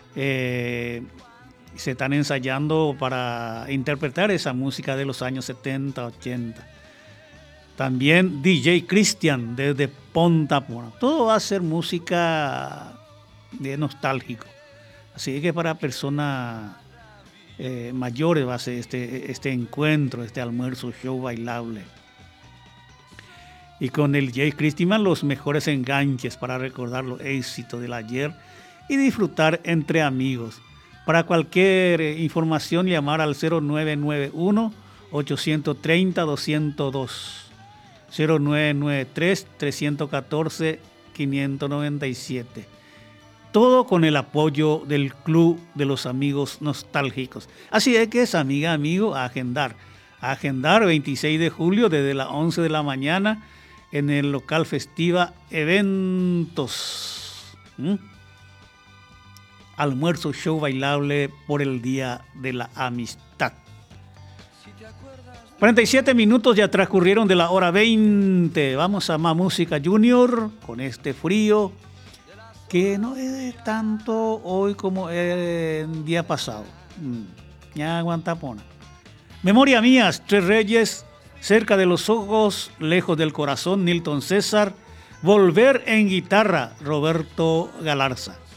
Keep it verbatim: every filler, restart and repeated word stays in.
Eh, se están ensayando para interpretar esa música de los años setenta, ochenta. También D J Christian desde Ponta Pona. Todo va a ser música de nostálgico. Así que para personas eh, mayores va a ser este, este encuentro, este almuerzo, show bailable. Y con el J. Christian los mejores enganches para recordar los éxitos del ayer y disfrutar entre amigos. Para cualquier información llamar al cero nueve nueve uno, ocho tres cero, dos cero dos, cero nueve nueve tres, tres uno cuatro, cinco nueve siete. Todo con el apoyo del Club de los Amigos Nostálgicos. Así es que es, amiga, amigo, a agendar. A agendar veintiséis de julio desde las once de la mañana en el local Festiva Eventos. ¿Mm? Almuerzo, show bailable por el Día de la Amistad. cuarenta y siete minutos ya transcurrieron de la hora veinte. Vamos a más música junior con este frío que no es tanto hoy como el día pasado. Ya aguanta pona. Memoria mías, Tres Reyes, Cerca de los ojos, Lejos del corazón, Nilton César. Volver en guitarra, Roberto Galarza.